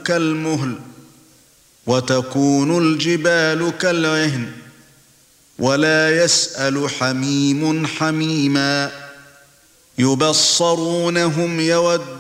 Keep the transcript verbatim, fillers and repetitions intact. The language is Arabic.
كالمهل وتكون الجبال كالعهن ولا يسأل حميم حميما يبصرونهم يود